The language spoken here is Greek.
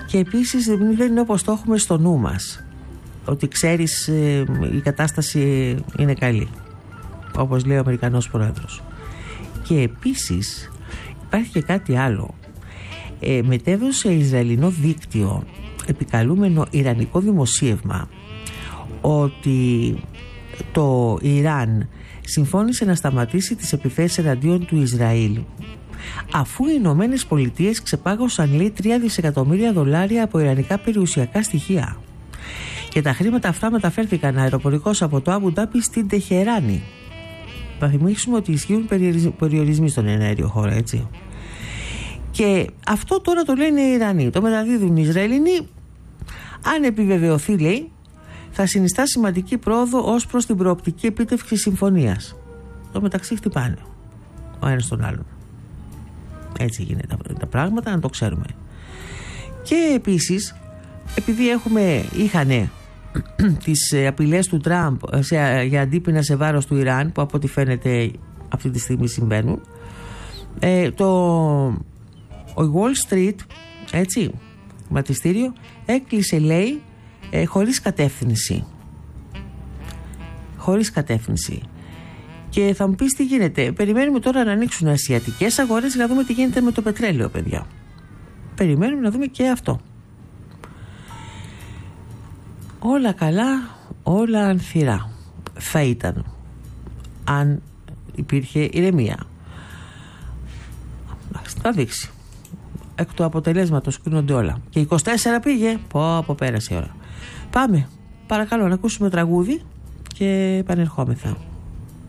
Και επίσης δεν είναι όπως το έχουμε στο νου μας, ότι ξέρεις η κατάσταση είναι καλή, όπως λέει ο Αμερικανός πρόεδρος. Και επίσης υπάρχει και κάτι άλλο. Μετέδωσε Ισραηλινό δίκτυο επικαλούμενο ιρανικό δημοσίευμα ότι το Ιράν συμφώνησε να σταματήσει τις επιθέσεις εναντίον του Ισραήλ, αφού οι Ηνωμένες Πολιτείες ξεπάγωσαν, λέει, $3 δισεκατομμύρια από ιρανικά περιουσιακά στοιχεία. Και τα χρήματα αυτά μεταφέρθηκαν αεροπορικώς από το Αμπου Ντάμπι στην Τεχεράνη. Θα θυμίσουμε ότι ισχύουν περιορισμοί στον εναέριο χώρο, έτσι. Και αυτό τώρα το λένε οι Ιρανοί, το μεταδίδουν οι Ισραηλινοί. Αν επιβεβαιωθεί, λέει, θα συνιστά σημαντική πρόοδο ως προς την προοπτική επίτευξη συμφωνίας. Το μεταξύ χτυπάνε ο ένας τον άλλον. Έτσι γίνεται τα πράγματα, να το ξέρουμε. Και επίσης, επειδή είχαν τις απειλές του Τραμπ για αντίπεινα σε βάρος του Ιράν, που από ό,τι φαίνεται αυτή τη στιγμή συμβαίνουν, ο Wall Street, έτσι, χρηματιστήριο, έκλεισε, λέει, χωρίς κατεύθυνση. Και θα μου πεις τι γίνεται. Περιμένουμε τώρα να ανοίξουν ασιατικές αγορές για να δούμε τι γίνεται με το πετρέλαιο, παιδιά. Περιμένουμε να δούμε και αυτό. Όλα καλά, όλα ανθυρά θα ήταν αν υπήρχε ηρεμία. Θα δείξει. Εκ του αποτελέσματος κρίνονται όλα. Και 24 πήγε. Πω πέρασε η ώρα. Πάμε, παρακαλώ, να ακούσουμε τραγούδι και επανερχόμεθα.